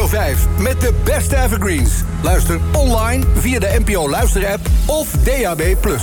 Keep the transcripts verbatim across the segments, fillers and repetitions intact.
vijf met de beste evergreens. Luister online via de N P O Luisterapp of D A B plus.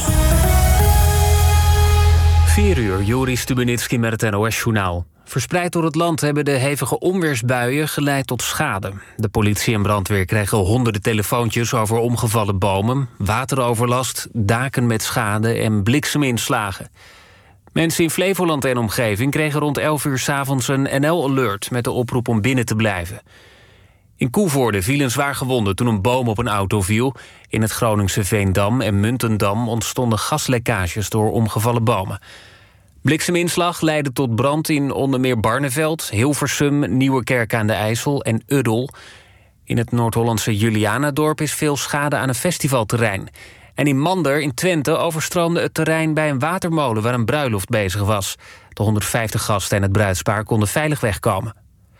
vier uur, Joris Stubenitski met het N O S-journaal. Verspreid door het land hebben de hevige onweersbuien geleid tot schade. De politie en brandweer kregen honderden telefoontjes over omgevallen bomen, wateroverlast, daken met schade en blikseminslagen. Mensen in Flevoland en omgeving kregen rond elf uur 's avonds een N L-alert met de oproep om binnen te blijven. In Koevoorde vielen zwaar gewonden toen een boom op een auto viel. In het Groningse Veendam en Muntendam ontstonden gaslekkages door omgevallen bomen. Blikseminslag leidde tot brand in onder meer Barneveld, Hilversum, Nieuwerkerk aan de IJssel en Uddel. In het Noord-Hollandse Julianadorp is veel schade aan een festivalterrein. En in Mander in Twente overstroomde het terrein bij een watermolen waar een bruiloft bezig was. De honderdvijftig gasten en het bruidspaar konden veilig wegkomen.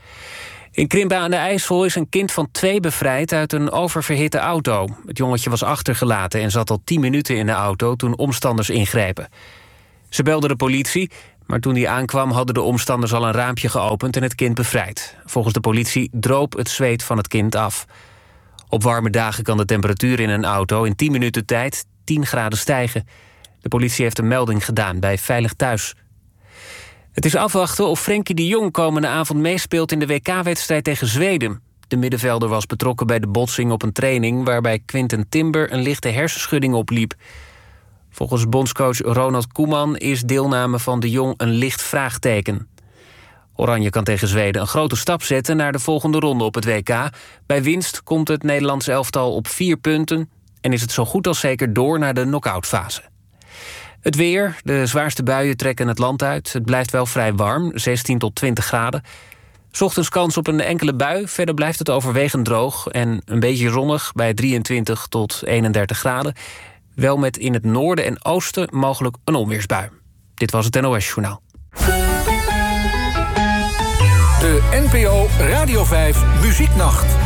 In Krimpen aan de IJssel is een kind van twee bevrijd uit een oververhitte auto. Het jongetje was achtergelaten en zat al tien minuten in de auto toen omstanders ingrepen. Ze belden de politie, maar toen die aankwam hadden de omstanders al een raampje geopend en het kind bevrijd. Volgens de politie droop het zweet van het kind af. Op warme dagen kan de temperatuur in een auto in tien minuten tijd tien graden stijgen. De politie heeft een melding gedaan bij Veilig Thuis. Het is afwachten of Frenkie de Jong komende avond meespeelt in de W K-wedstrijd tegen Zweden. De middenvelder was betrokken bij de botsing op een training waarbij Quinten Timber een lichte hersenschudding opliep. Volgens bondscoach Ronald Koeman is deelname van de Jong een licht vraagteken. Oranje kan tegen Zweden een grote stap zetten naar de volgende ronde op het W K. Bij winst komt het Nederlandse elftal op vier punten en is het zo goed als zeker door naar de knock-outfase. Het weer, de zwaarste buien trekken het land uit. Het blijft wel vrij warm, zestien tot twintig graden. 's Ochtends kans op een enkele bui, verder blijft het overwegend droog en een beetje zonnig bij drieëntwintig tot eenendertig graden. Wel met in het noorden en oosten mogelijk een onweersbui. Dit was het N O S-journaal. De N P O Radio vijf Muzieknacht.